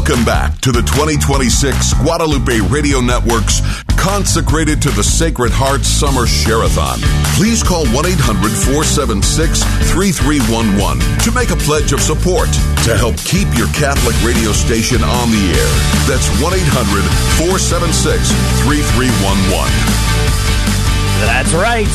Welcome back to the 2026 Guadalupe Radio Network's Consecrated to the Sacred Heart Summer Share-a-thon. Please call 1-800-476-3311 to make a pledge of support to help keep your Catholic radio station on the air. That's 1-800-476-3311. That's right,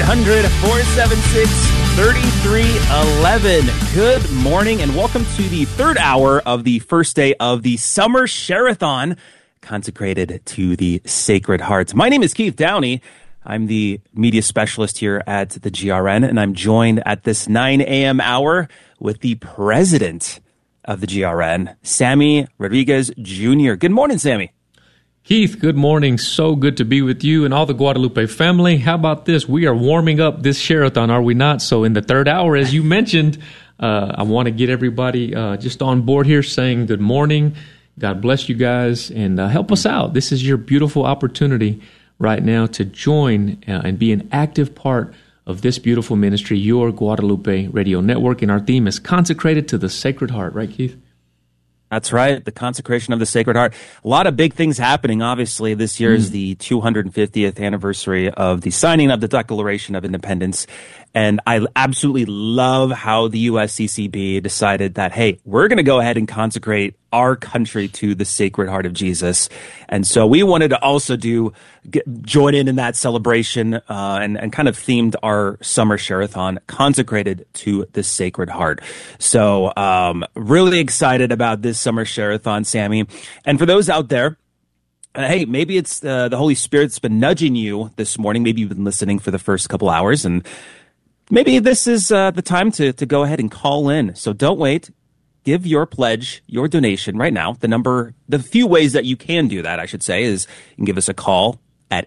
800-476-3311. Good morning and welcome to the third hour of the first day of the Summer Share-a-thon, consecrated to the Sacred Heart. My name is Keith Downey. I'm the media specialist here at the GRN, and I'm joined at this 9 a.m. hour with the president of the GRN, Sammy Rodriguez Jr. Good morning, Sammy. Keith, good morning. So good to be with you and all the Guadalupe family. How about this? We are warming up this share-a-thon, are we not? So in the third hour, as you mentioned, I want to get everybody just on board here saying good morning. God bless you guys and help us out. This is your beautiful opportunity right now to join and be an active part of this beautiful ministry, your Guadalupe Radio Network. And our theme is Consecrated to the Sacred Heart. Right, Keith? That's right, the consecration of the Sacred Heart. A lot of big things happening. Obviously, this year is the 250th anniversary of the signing of the Declaration of Independence. And I absolutely love how the USCCB decided that, hey, we're going to go ahead and consecrate our country to the Sacred Heart of Jesus. And so we wanted to also join in that celebration and kind of themed our summer share-a-thon consecrated to the Sacred Heart. So really excited about this summer share-a-thon, Sammy. And for those out there, hey, maybe it's the Holy Spirit's been nudging you this morning. Maybe you've been listening for the first couple hours, and maybe this is the time to go ahead and call in. So don't wait. Give your pledge, your donation right now. The few ways that you can do that, I should say, is you can give us a call at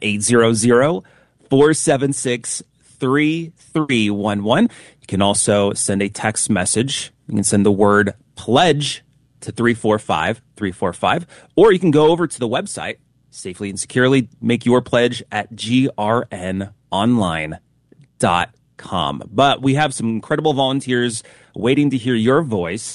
800-476-3311. You can also send a text message. You can send the word pledge to 345-345, or you can go over to the website, safely and securely make your pledge at grnonline.com. But we have some incredible volunteers waiting to hear your voice.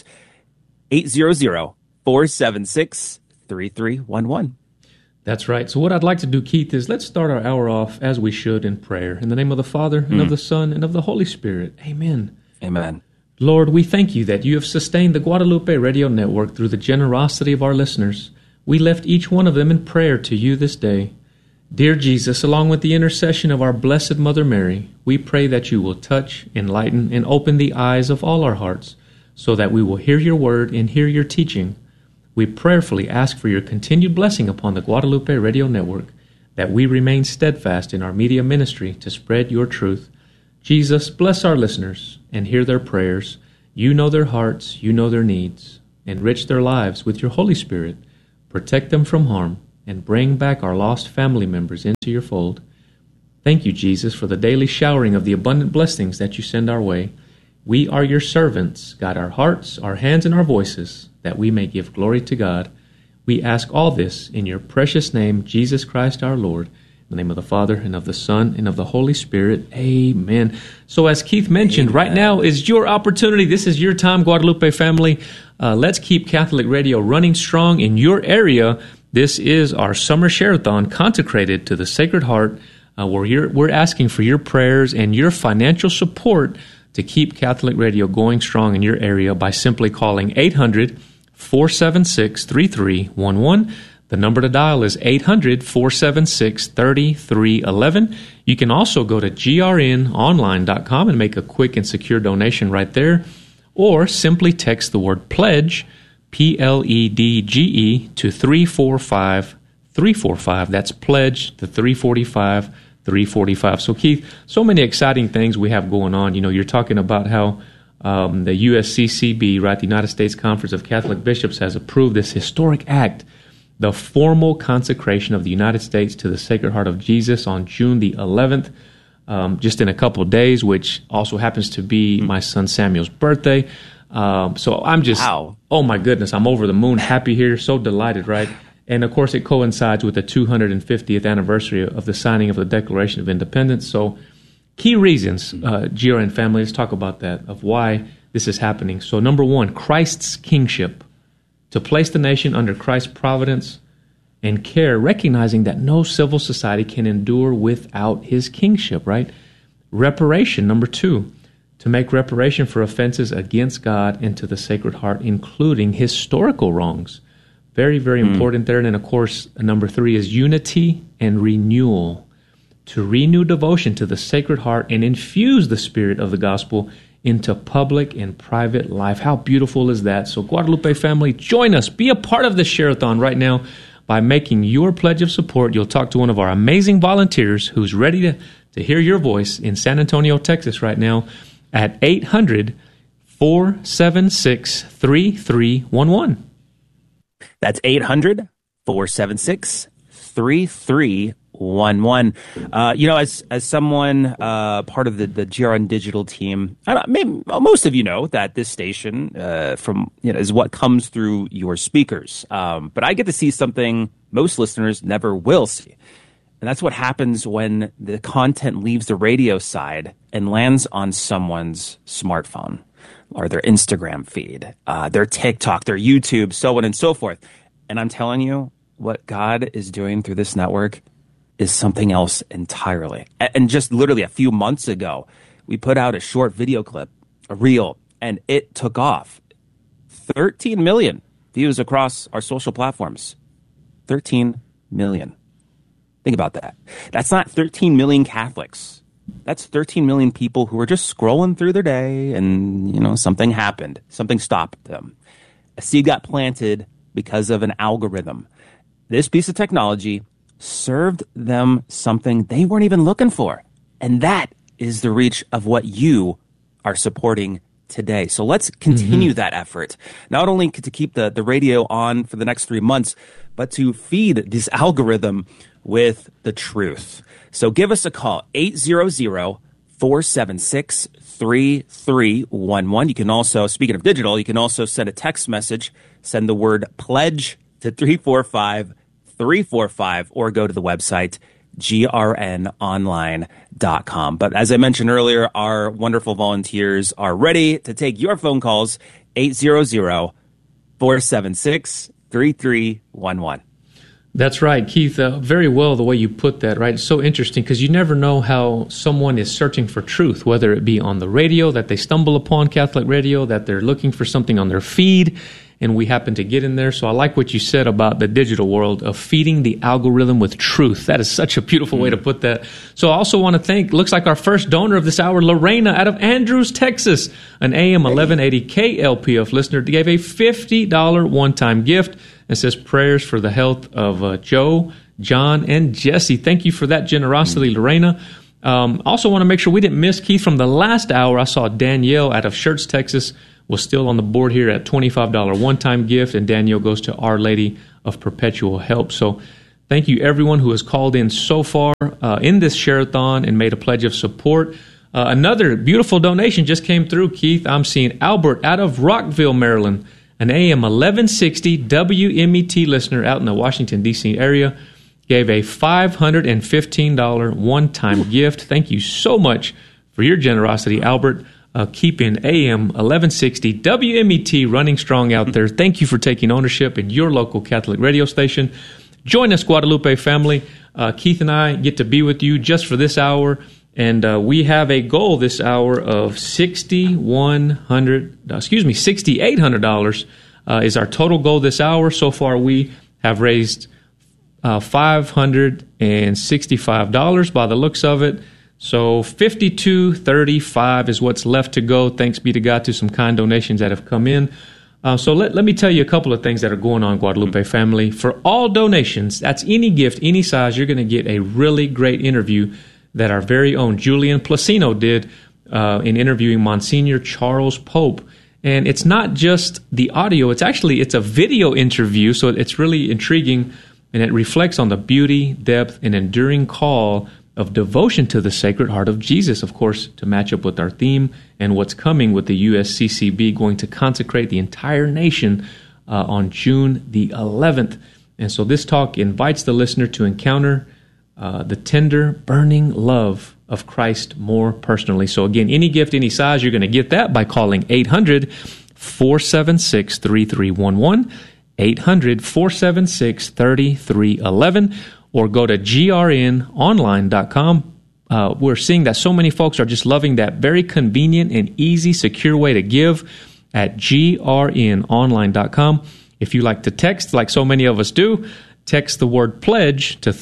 800-476-3311. That's right. So what I'd like to do, Keith, is let's start our hour off as we should in prayer. In the name of the Father, and of the Son, and of the Holy Spirit. Amen. Amen. Lord, we thank you that you have sustained the Guadalupe Radio Network through the generosity of our listeners. We lift each one of them in prayer to you this day. Dear Jesus, along with the intercession of our Blessed Mother Mary, we pray that you will touch, enlighten, and open the eyes of all our hearts, so that we will hear your word and hear your teaching. We prayerfully ask for your continued blessing upon the Guadalupe Radio Network, that we remain steadfast in our media ministry to spread your truth. Jesus, bless our listeners and hear their prayers. You know their hearts, you know their needs. Enrich their lives with your Holy Spirit. Protect them from harm and bring back our lost family members into your fold. Thank you, Jesus, for the daily showering of the abundant blessings that you send our way. We are your servants. Guide our hearts, our hands, and our voices, that we may give glory to God. We ask all this in your precious name, Jesus Christ our Lord. In the name of the Father, and of the Son, and of the Holy Spirit. Amen. So as Keith mentioned, right now is your opportunity. This is your time, Guadalupe family. Let's keep Catholic radio running strong in your area. This is our summer share-a-thon consecrated to the Sacred Heart, where we're asking for your prayers and your financial support to keep Catholic radio going strong in your area by simply calling 800-476-3311. The number to dial is 800-476-3311. You can also go to grnonline.com and make a quick and secure donation right there, or simply text the word pledge, PLEDGE, to 345-345. That's pledge to 345-345. So Keith, so many exciting things we have going on. You know, you're talking about how the USCCB, right, the United States Conference of Catholic Bishops, has approved this historic act, the formal consecration of the United States to the Sacred Heart of Jesus on June the 11th, just in a couple of days, which also happens to be my son Samuel's birthday. So I'm just, oh my goodness, I'm over the moon, happy here, so delighted, right? And of course, it coincides with the 250th anniversary of the signing of the Declaration of Independence. So key reasons, GRN family, let's talk about that, of why this is happening. So number one, Christ's kingship. to place the nation under Christ's providence and care, recognizing that no civil society can endure without his kingship, right? Reparation, number 2, to make reparation for offenses against God and to the Sacred Heart, including historical wrongs. Very, very important there. And then, of course, number 3 is unity and renewal, to renew devotion to the Sacred Heart and infuse the spirit of the gospel into public and private life. How beautiful is that? So, Guadalupe family, join us. Be a part of this Share-a-thon right now by making your pledge of support. You'll talk to one of our amazing volunteers who's ready to hear your voice in San Antonio, Texas right now at 800-476-3311. That's 800-476-3311. As someone part of the GRN Digital team, maybe most of you know that this station is what comes through your speakers. But I get to see something most listeners never will see. And that's what happens when the content leaves the radio side and lands on someone's smartphone or their Instagram feed, their TikTok, their YouTube, so on and so forth. And I'm telling you, what God is doing through this network is something else entirely. And just literally a few months ago, we put out a short video clip, a reel, and it took off. 13 million views across our social platforms. 13 million. Think about that. That's not 13 million Catholics. That's 13 million people who are just scrolling through their day and, something happened. Something stopped them. A seed got planted because of an algorithm. This piece of technology served them something they weren't even looking for. And that is the reach of what you are supporting today. So let's continue that effort, not only to keep the radio on for the next 3 months, but to feed this algorithm with the truth. So give us a call, 800-476-3311. You can also, speaking of digital, you can also send a text message, send the word pledge to 345-345, or go to the website, grnonline.com. But as I mentioned earlier, our wonderful volunteers are ready to take your phone calls, 800-476-3311. That's right, Keith. Very well the way you put that, right? It's so interesting because you never know how someone is searching for truth, whether it be on the radio, that they stumble upon Catholic radio, that they're looking for something on their feed, and we happen to get in there. So I like what you said about the digital world of feeding the algorithm with truth. That is such a beautiful way to put that. So I also want to thank, looks like our first donor of this hour, Lorena out of Andrews, Texas, an AM 1180 KLPF listener, gave a $50 one-time gift and says prayers for the health of Joe, John, and Jesse. Thank you for that generosity, Lorena. Also want to make sure we didn't miss, Keith, from the last hour. I saw Danielle out of Schertz, Texas, was still on the board here at $25 one-time gift, and Danielle goes to Our Lady of Perpetual Help. So thank you, everyone who has called in so far in this Share-a-thon and made a pledge of support. Another beautiful donation just came through, Keith. I'm seeing Albert out of Rockville, Maryland, an AM 1160 WMET listener out in the Washington, D.C. area, gave a $515 one-time gift. Thank you so much for your generosity, Albert. Keeping AM 1160 WMET running strong out there. Thank you for taking ownership in your local Catholic radio station. Join us, Guadalupe family. Keith and I get to be with you just for this hour, and we have a goal this hour of $6,800 is our total goal this hour. So far, we have raised $565 by the looks of it. So $52.35 is what's left to go. Thanks be to God to some kind donations that have come in. So let me tell you a couple of things that are going on, Guadalupe family. For all donations, that's any gift, any size, you're going to get a really great interview that our very own Julian Placino did in interviewing Monsignor Charles Pope. And it's not just the audio, it's a video interview, so it's really intriguing, and it reflects on the beauty, depth, and enduring call of devotion to the Sacred Heart of Jesus, of course, to match up with our theme and what's coming with the USCCB going to consecrate the entire nation on June the 11th. And so this talk invites the listener to encounter the tender, burning love of Christ more personally. So again, any gift, any size, you're going to get that by calling 800-476-3311, 800-476-3311, or go to grnonline.com. We're seeing that so many folks are just loving that very convenient and easy, secure way to give at grnonline.com. If you like to text, like so many of us do, text the word pledge to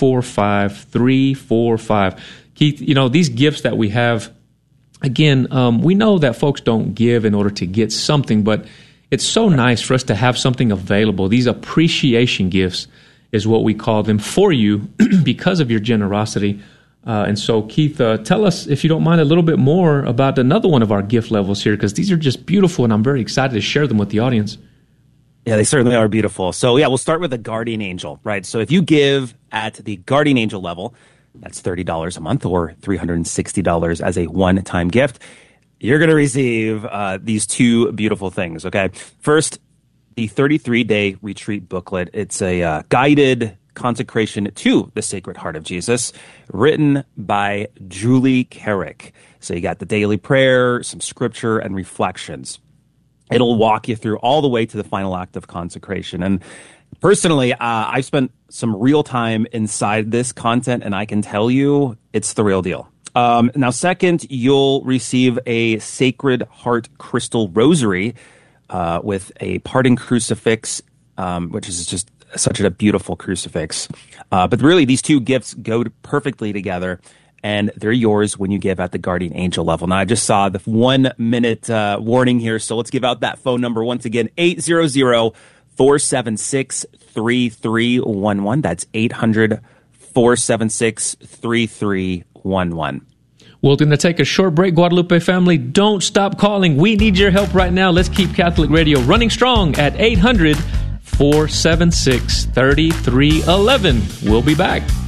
345-345. Keith, these gifts that we have, again, we know that folks don't give in order to get something, but it's so nice for us to have something available. These appreciation gifts is what we call them for you because of your generosity. And so, Keith, tell us, if you don't mind, a little bit more about another one of our gift levels here, because these are just beautiful, and I'm very excited to share them with the audience. Yeah, they certainly are beautiful. So, we'll start with the Guardian Angel, right? So if you give at the Guardian Angel level, that's $30 a month or $360 as a one-time gift, you're going to receive these two beautiful things, okay? First, the 33-day retreat booklet. It's a guided consecration to the Sacred Heart of Jesus, written by Julie Carrick. So you got the daily prayer, some scripture, and reflections. It'll walk you through all the way to the final act of consecration. And personally, I've spent some real time inside this content, and I can tell you it's the real deal. Now, second, you'll receive a Sacred Heart Crystal Rosary with a parting crucifix, which is just such a beautiful crucifix. But really, these two gifts go perfectly together, and they're yours when you give at the Guardian Angel level. Now, I just saw the 1 minute warning here, so let's give out that phone number once again, 800-476-3311. That's 800-476-3311. We're going to take a short break, Guadalupe family. Don't stop calling. We need your help right now. Let's keep Catholic Radio running strong at 800-476-3311. We'll be back.